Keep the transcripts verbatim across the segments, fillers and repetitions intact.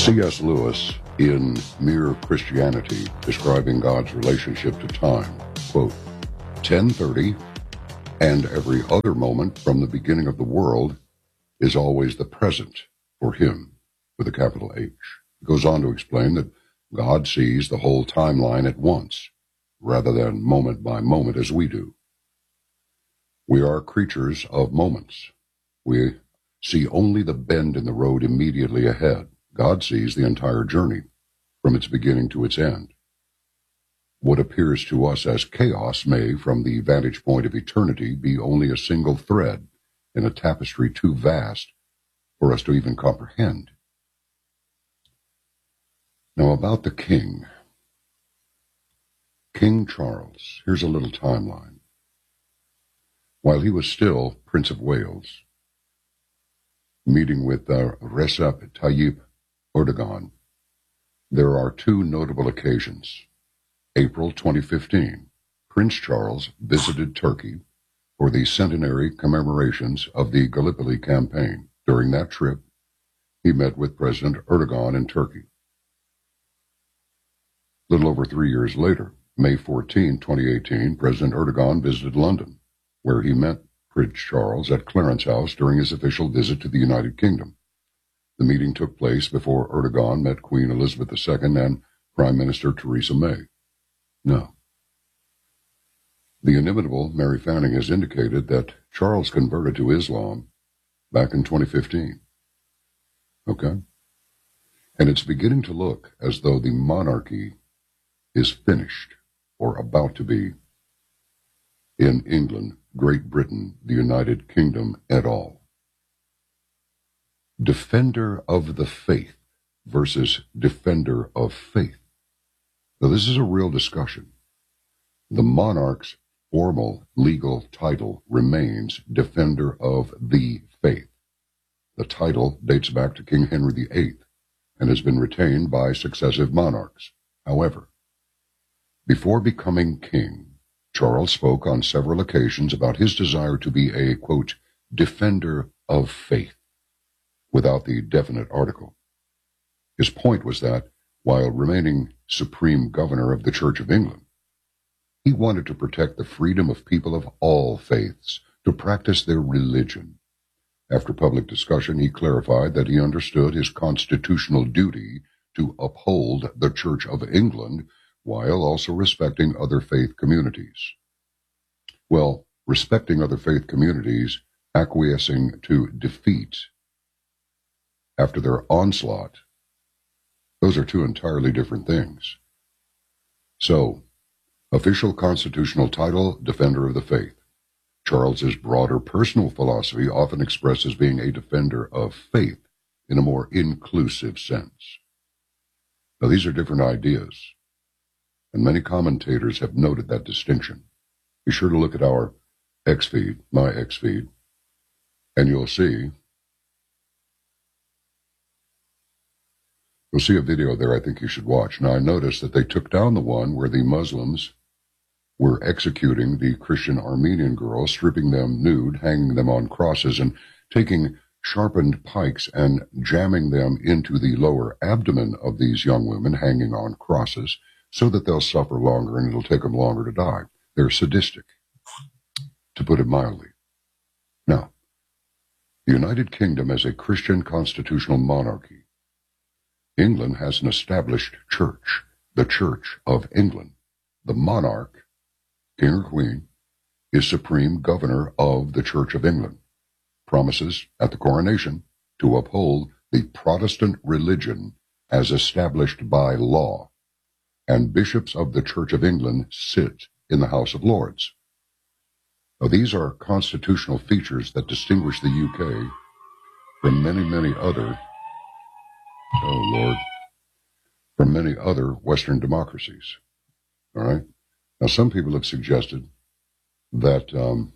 C S Lewis, in Mere Christianity, describing God's relationship to time, quote, ten thirty and every other moment from the beginning of the world is always the present for him, with a capital H. He goes on to explain that God sees the whole timeline at once, rather than moment by moment as we do. We are creatures of moments. We see only the bend in the road immediately ahead. God sees the entire journey, from its beginning to its end. What appears to us as chaos may, from the vantage point of eternity, be only a single thread in a tapestry too vast for us to even comprehend. Now about the king. King Charles, here's a little timeline. While he was still Prince of Wales, meeting with uh, Recep Tayyip Erdogan, there are two notable occasions. April twenty fifteen, Prince Charles visited Turkey for the centenary commemorations of the Gallipoli campaign. During that trip, he met with President Erdogan in Turkey. A little over three years later, May fourteenth, twenty eighteen, President Erdogan visited London, where he met Prince Charles at Clarence House during his official visit to the United Kingdom. The meeting took place before Erdogan met Queen Elizabeth the Second and Prime Minister Theresa May. No. The inimitable Mary Fanning has indicated that Charles converted to Islam back in twenty fifteen. Okay. And it's beginning to look as though the monarchy is finished, or about to be, in England, Great Britain, the United Kingdom, et al. Defender of the faith versus defender of faith. Now, this is a real discussion. The monarch's formal legal title remains defender of the faith. The title dates back to King Henry the Eighth and has been retained by successive monarchs. However, before becoming king, Charles spoke on several occasions about his desire to be a, quote, defender of faith, without the definite article. His point was that, while remaining supreme governor of the Church of England, he wanted to protect the freedom of people of all faiths to practice their religion. After public discussion, he clarified that he understood his constitutional duty to uphold the Church of England while also respecting other faith communities. Well, respecting other faith communities, acquiescing to defeat after their onslaught, those are two entirely different things. So, official constitutional title, defender of the faith. Charles's broader personal philosophy often expressed as being a defender of faith in a more inclusive sense. Now, these are different ideas, and many commentators have noted that distinction. Be sure to look at our X feed, my X feed, and you'll see You'll see a video there I think you should watch. Now, I noticed that they took down the one where the Muslims were executing the Christian Armenian girls, stripping them nude, hanging them on crosses, and taking sharpened pikes and jamming them into the lower abdomen of these young women hanging on crosses so that they'll suffer longer and it'll take them longer to die. They're sadistic, to put it mildly. Now, the United Kingdom as a Christian constitutional monarchy, England has an established church, the Church of England. The monarch, king or queen, is supreme governor of the Church of England, promises at the coronation to uphold the Protestant religion as established by law, and bishops of the Church of England sit in the House of Lords. Now, these are constitutional features that distinguish the U K from many, many other Oh, Lord. From many other Western democracies. All right? Now, some people have suggested that um,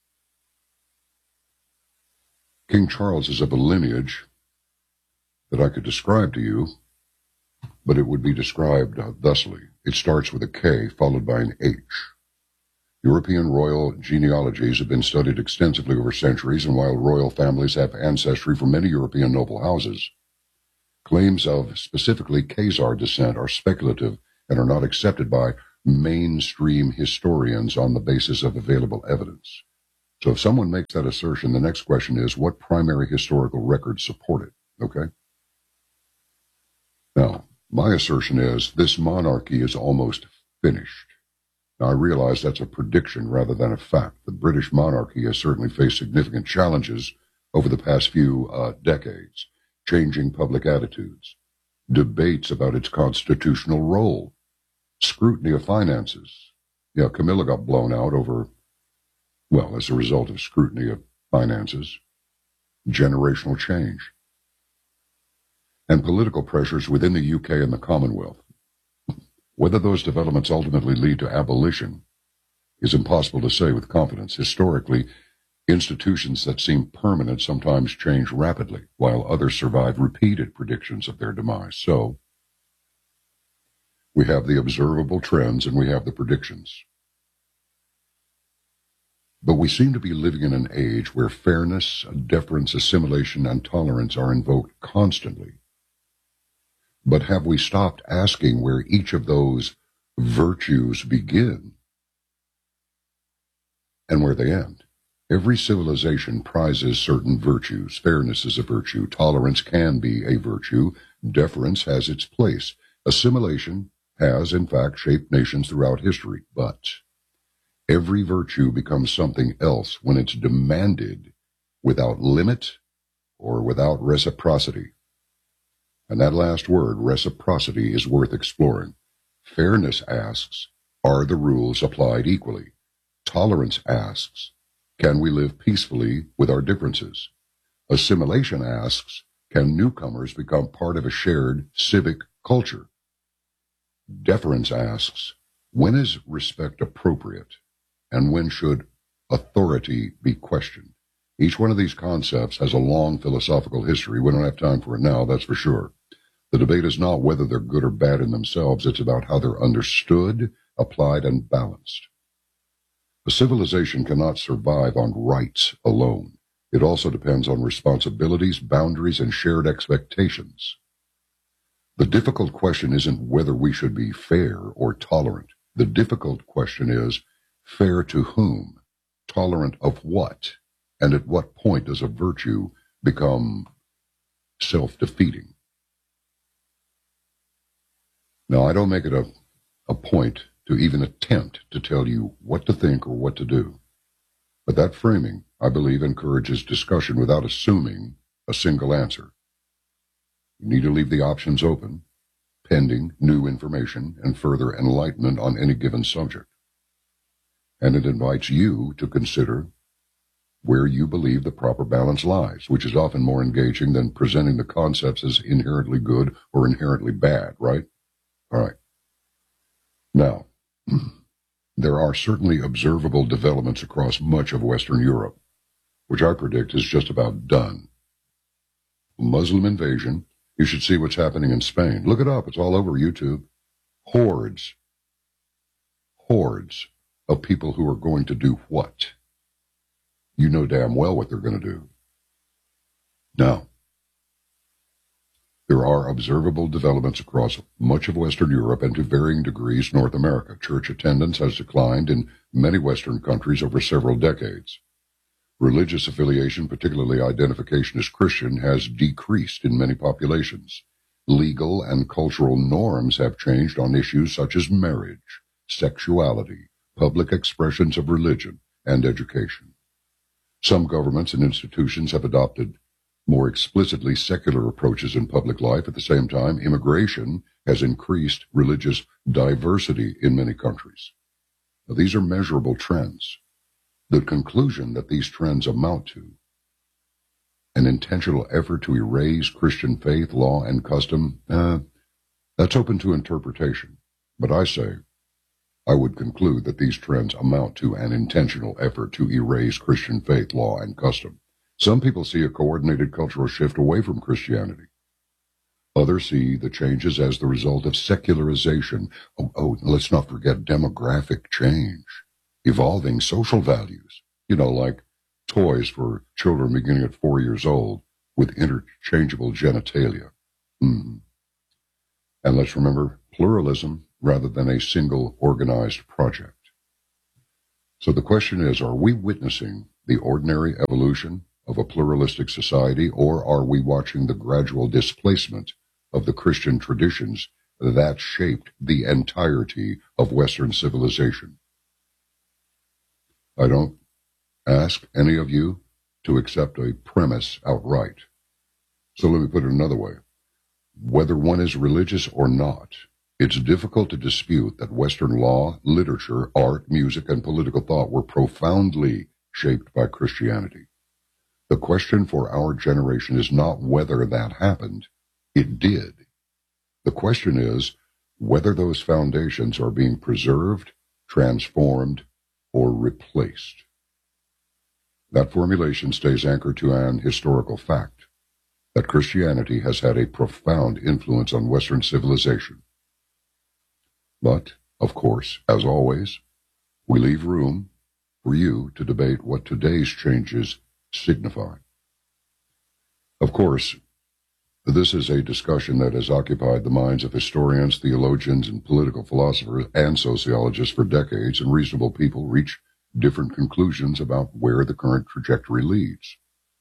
King Charles is of a lineage that I could describe to you, but it would be described uh, thusly. It starts with a K followed by an H. European royal genealogies have been studied extensively over centuries, and while royal families have ancestry from many European noble houses, Claims of specifically Khazar descent are speculative and are not accepted by mainstream historians on the basis of available evidence. So if someone makes that assertion, the next question is, what primary historical records support it? Okay? Now, my assertion is this monarchy is almost finished. Now, I realize that's a prediction rather than a fact. The British monarchy has certainly faced significant challenges over the past few uh, decades, changing public attitudes, debates about its constitutional role, scrutiny of finances. Yeah, Camilla got blown out over, well, as a result of scrutiny of finances, generational change, and political pressures within the U K and the Commonwealth. Whether those developments ultimately lead to abolition is impossible to say with confidence. Historically, institutions that seem permanent sometimes change rapidly, while others survive repeated predictions of their demise. So, we have the observable trends and we have the predictions. But we seem to be living in an age where fairness, deference, assimilation, and tolerance are invoked constantly. But have we stopped asking where each of those virtues begin and where they end? Every civilization prizes certain virtues. Fairness is a virtue. Tolerance can be a virtue. Deference has its place. Assimilation has, in fact, shaped nations throughout history. But every virtue becomes something else when it's demanded without limit or without reciprocity. And that last word, reciprocity, is worth exploring. Fairness asks, are the rules applied equally? Tolerance asks, can we live peacefully with our differences? Assimilation asks, can newcomers become part of a shared civic culture? Deference asks, when is respect appropriate, and when should authority be questioned? Each one of these concepts has a long philosophical history. We don't have time for it now, that's for sure. The debate is not whether they're good or bad in themselves. It's about how they're understood, applied, and balanced. A civilization cannot survive on rights alone. It also depends on responsibilities, boundaries, and shared expectations. The difficult question isn't whether we should be fair or tolerant. The difficult question is, fair to whom? Tolerant of what? And at what point does a virtue become self-defeating? Now, I don't make it a, a point to even attempt to tell you what to think or what to do. But that framing, I believe, encourages discussion without assuming a single answer. You need to leave the options open, pending new information and further enlightenment on any given subject. And it invites you to consider where you believe the proper balance lies, which is often more engaging than presenting the concepts as inherently good or inherently bad, right? All right. Now, there are certainly observable developments across much of Western Europe, which I predict is just about done. Muslim invasion. You should see what's happening in Spain. Look it up. It's all over YouTube. Hordes. Hordes of people who are going to do what? You know damn well what they're going to do. Now, there are observable developments across much of Western Europe and to varying degrees North America. Church attendance has declined in many Western countries over several decades. Religious affiliation, particularly identification as Christian, has decreased in many populations. Legal and cultural norms have changed on issues such as marriage, sexuality, public expressions of religion, and education. Some governments and institutions have adopted more explicitly secular approaches in public life. At the same time, immigration has increased religious diversity in many countries. Now, these are measurable trends. The conclusion that these trends amount to an intentional effort to erase Christian faith, law, and custom, uh, that's open to interpretation. But I say, I would conclude that these trends amount to an intentional effort to erase Christian faith, law, and custom. Some people see a coordinated cultural shift away from Christianity. Others see the changes as the result of secularization. Oh, oh, let's not forget demographic change, evolving social values, you know, like toys for children beginning at four years old with interchangeable genitalia. Hmm. And let's remember pluralism rather than a single organized project. So the question is, are we witnessing the ordinary evolution of a pluralistic society, or are we watching the gradual displacement of the Christian traditions that shaped the entirety of Western civilization? I don't ask any of you to accept a premise outright. So let me put it another way. Whether one is religious or not, it's difficult to dispute that Western law, literature, art, music, and political thought were profoundly shaped by Christianity. The question for our generation is not whether that happened. It did. The question is whether those foundations are being preserved, transformed, or replaced. That formulation stays anchored to an historical fact, that Christianity has had a profound influence on Western civilization. But, of course, as always, we leave room for you to debate what today's changes signify. Of course, this is a discussion that has occupied the minds of historians, theologians, and political philosophers and sociologists for decades, and reasonable people reach different conclusions about where the current trajectory leads.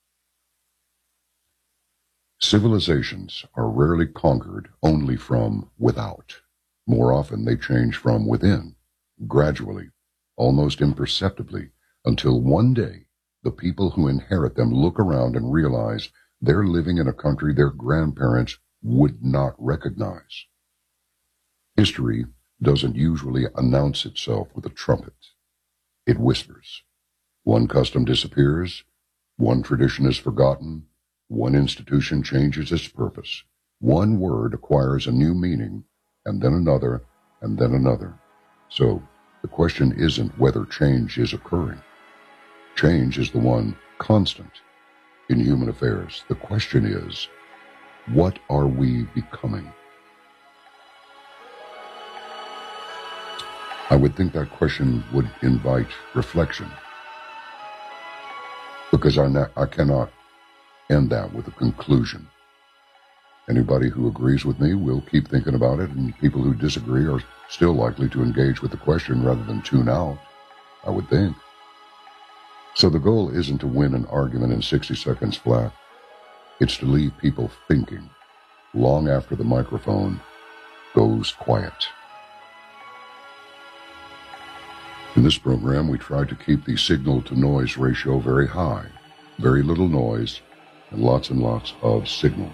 Civilizations are rarely conquered only from without. More often they change from within, gradually, almost imperceptibly, until one day the people who inherit them look around and realize they're living in a country their grandparents would not recognize. History doesn't usually announce itself with a trumpet. It whispers. One custom disappears, one tradition is forgotten, one institution changes its purpose, one word acquires a new meaning, and then another, and then another. So the question isn't whether change is occurring. Change is the one constant in human affairs. The question is, what are we becoming? I would think that question would invite reflection, because I, na- I cannot end that with a conclusion. Anybody who agrees with me will keep thinking about it, and people who disagree are still likely to engage with the question rather than tune out, I would think. So the goal isn't to win an argument in sixty seconds flat. It's to leave people thinking long after the microphone goes quiet. In this program, we try to keep the signal-to-noise ratio very high. Very little noise and lots and lots of signal.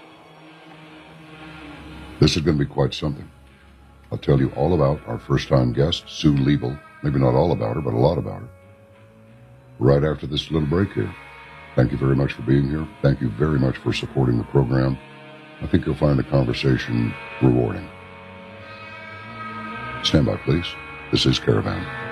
This is going to be quite something. I'll tell you all about our first-time guest, Sue Liebel. Maybe not all about her, but a lot about her, right after this little break here. Thank you very much for being here. Thank you very much for supporting the program. I think you'll find the conversation rewarding. Stand by, please. This is Caravan.